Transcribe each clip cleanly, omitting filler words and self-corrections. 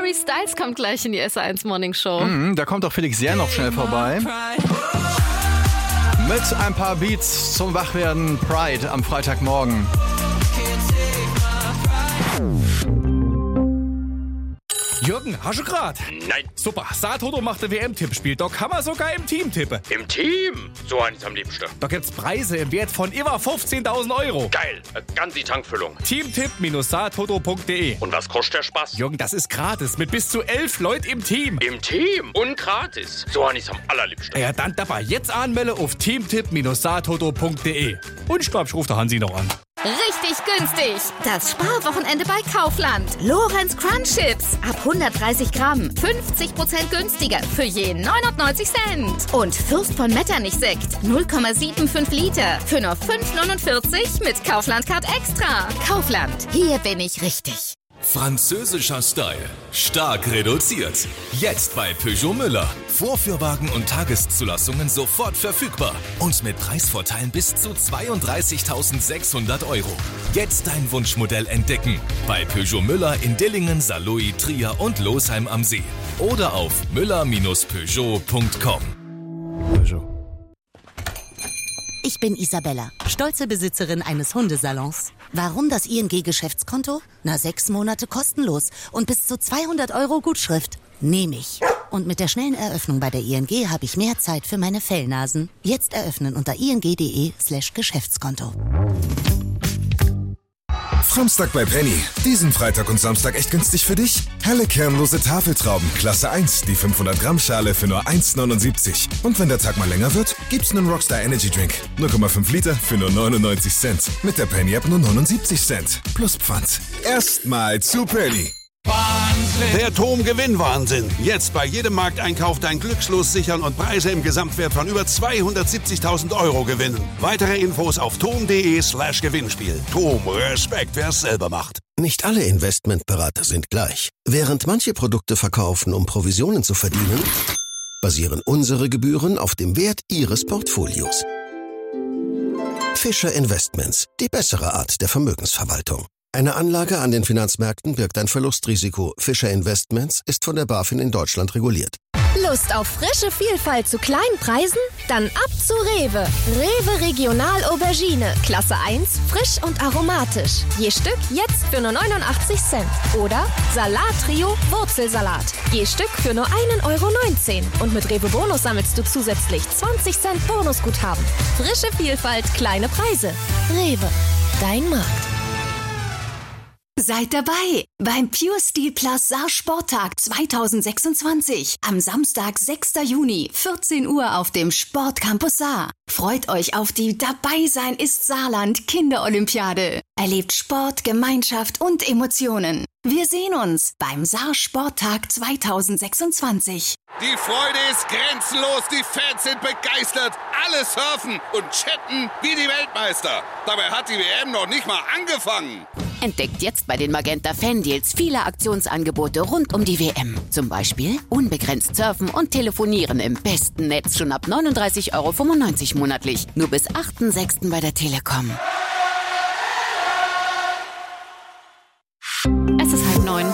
Harry Styles kommt gleich in die SR1 Morning Show. Da kommt auch Felix Jähr noch schnell vorbei. Mit ein paar Beats zum Wachwerden. Pride am Freitagmorgen. Jürgen, hast du grad? Nein. Super, Saartoto macht ein WM-Tippspiel. Da kann man sogar im Team tippen. Im Team? So eins am liebsten. Da gibt's Preise im Wert von über 15.000 €. Geil, ganz die Tankfüllung. Teamtipp-saartoto.de. Und was kostet der Spaß? Jürgen, das ist gratis mit bis zu 11 Leuten im Team. Im Team? Und gratis. So eins am allerliebsten. Ja, dann dabei jetzt anmelde auf teamtipp-saartoto.de. Und ich glaube, ich rufe der Hansi noch an. Richtig günstig. Das Sparwochenende bei Kaufland. Lorenz Crunch Chips. Ab 130 Gramm. 50% günstiger. Für je 99 Cent. Und Fürst von Metternich Sekt. 0,75 Liter. Für nur 5,49 mit Kaufland Card Extra. Kaufland. Hier bin ich richtig. Französischer Style. Stark reduziert. Jetzt bei Peugeot Müller. Vorführwagen und Tageszulassungen sofort verfügbar. Und mit Preisvorteilen bis zu 32.600 €. Jetzt dein Wunschmodell entdecken. Bei Peugeot Müller in Dillingen, Saarlouis, Trier und Losheim am See. Oder auf müller-peugeot.com. Peugeot. Ich bin Isabella, stolze Besitzerin eines Hundesalons. Warum das ING-Geschäftskonto? 6 Monate kostenlos und bis zu 200 € Gutschrift. Nehme ich. Und mit der schnellen Eröffnung bei der ING habe ich mehr Zeit für meine Fellnasen. Jetzt eröffnen unter ing.de/Geschäftskonto. Samstag bei Penny. Diesen Freitag und Samstag echt günstig für dich? Helle kernlose Tafeltrauben, Klasse 1, die 500 Gramm Schale für nur 1,79. Und wenn der Tag mal länger wird, gibt's einen Rockstar Energy Drink. 0,5 Liter für nur 99 Cent. Mit der Penny App nur 79 Cent. Plus Pfand. Erstmal zu Penny. Der TOM-Gewinn-Wahnsinn. Jetzt bei jedem Markteinkauf dein Glückslos sichern und Preise im Gesamtwert von über 270.000 € gewinnen. Weitere Infos auf tom.de/Gewinnspiel. TOM, Respekt, wer es selber macht. Nicht alle Investmentberater sind gleich. Während manche Produkte verkaufen, um Provisionen zu verdienen, basieren unsere Gebühren auf dem Wert Ihres Portfolios. Fischer Investments, die bessere Art der Vermögensverwaltung. Eine Anlage an den Finanzmärkten birgt ein Verlustrisiko. Fischer Investments ist von der BaFin in Deutschland reguliert. Lust auf frische Vielfalt zu kleinen Preisen? Dann ab zu Rewe. Rewe Regional Aubergine. Klasse 1, frisch und aromatisch. Je Stück jetzt für nur 89 Cent. Oder Salat Trio Wurzelsalat. Je Stück für nur 1,19 €. Und mit Rewe Bonus sammelst du zusätzlich 20 Cent Bonusguthaben. Frische Vielfalt, kleine Preise. Rewe, dein Markt. Seid dabei beim Pure Steel Plus Saar Sporttag 2026. Am Samstag, 6. Juni, 14 Uhr auf dem Sportcampus Saar. Freut euch auf die Dabei sein ist Saarland Kinderolympiade. Erlebt Sport, Gemeinschaft und Emotionen. Wir sehen uns beim Saar Sporttag 2026. Die Freude ist grenzenlos, die Fans sind begeistert. Alle surfen und chatten wie die Weltmeister. Dabei hat die WM noch nicht mal angefangen. Entdeckt jetzt bei den Magenta Fan-Deals viele Aktionsangebote rund um die WM. Zum Beispiel unbegrenzt surfen und telefonieren im besten Netz schon ab 39,95 € monatlich. Nur bis 8.6. bei der Telekom. Es ist 8:30.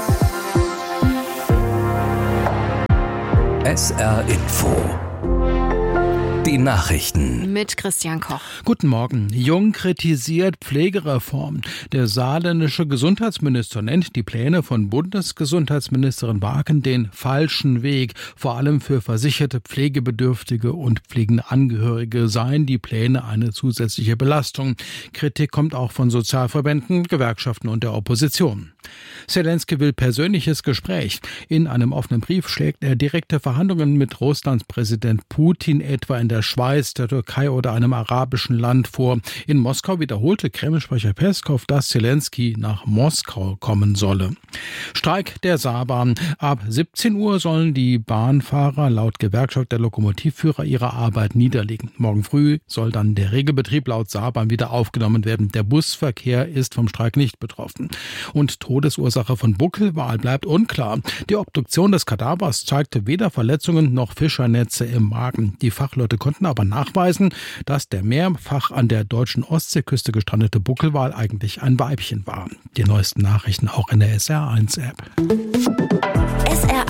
SR Info. Die Nachrichten. Mit Christian Koch. Guten Morgen. Jung kritisiert Pflegereform. Der saarländische Gesundheitsminister nennt die Pläne von Bundesgesundheitsministerin Wagen den falschen Weg. Vor allem für versicherte Pflegebedürftige und pflegende Angehörige seien die Pläne eine zusätzliche Belastung. Kritik kommt auch von Sozialverbänden, Gewerkschaften und der Opposition. Zelensky will persönliches Gespräch. In einem offenen Brief schlägt er direkte Verhandlungen mit Russlands Präsident Putin, etwa in der Schweiz, der Türkei oder einem arabischen Land vor. In Moskau wiederholte Kreml-Sprecher Peskow, dass Zelensky nach Moskau kommen solle. Streik der Saarbahn. Ab 17 Uhr sollen die Bahnfahrer laut Gewerkschaft der Lokomotivführer ihre Arbeit niederlegen. Morgen früh soll dann der Regelbetrieb laut Saarbahn wieder aufgenommen werden. Der Busverkehr ist vom Streik nicht betroffen. Und Todesursache von Buckelwal bleibt unklar. Die Obduktion des Kadavers zeigte weder Verletzungen noch Fischernetze im Magen. Die Fachleute konnten aber nachweisen, dass der mehrfach an der deutschen Ostseeküste gestrandete Buckelwal eigentlich ein Weibchen war. Die neuesten Nachrichten auch in der SR1-App.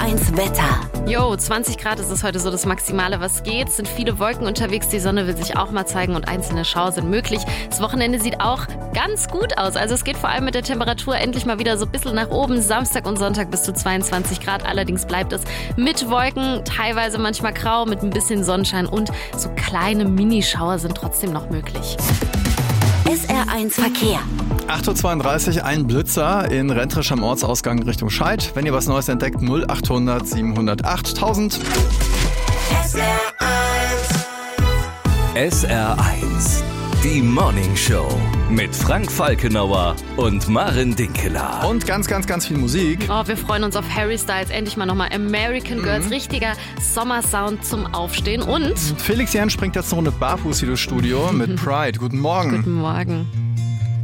SR1 Wetter. Jo, 20 Grad ist es heute so das Maximale, was geht. Es sind viele Wolken unterwegs, die Sonne will sich auch mal zeigen und einzelne Schauer sind möglich. Das Wochenende sieht auch ganz gut aus. Also es geht vor allem mit der Temperatur endlich mal wieder so ein bisschen nach oben. Samstag und Sonntag bis zu 22 Grad. Allerdings bleibt es mit Wolken, teilweise manchmal grau, mit ein bisschen Sonnenschein und so kleine Minischauer sind trotzdem noch möglich. SR1 Verkehr. 8.32 Uhr, ein Blitzer in Rentrisch am Ortsausgang Richtung Scheid. Wenn ihr was Neues entdeckt, 0800 708 1000. SR1, die Morning Show mit Frank Falkenauer und Maren Dinkeler. Und ganz viel Musik. Oh, wir freuen uns auf Harry Styles. Endlich mal nochmal American Girls. Richtiger Sommersound zum Aufstehen. Und Felix Jan springt jetzt eine Runde barfuß hier durchs Studio mit Pride. Guten Morgen. Guten Morgen.